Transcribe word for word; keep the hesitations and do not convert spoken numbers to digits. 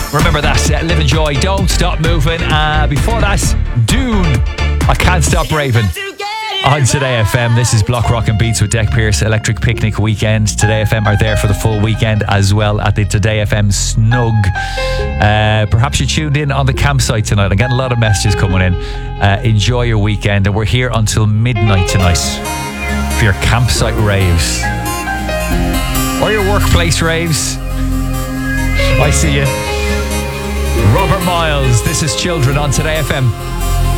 Remember that, uh, Live and Joy, Don't Stop Moving. Uh, before that, Dune, I Can't Stop Raving. On Today F M, this is Block Rock and Beats with Deck Pierce Electric Picnic Weekend. Today F M are there for the full weekend as well at the Today F M Snug. Uh, perhaps you tuned in on the campsite tonight. I'm getting a lot of messages coming in. Uh, enjoy your weekend, and we're here until midnight tonight for your campsite raves or your workplace raves. I see you. Robert Miles, this is Children on Today F M.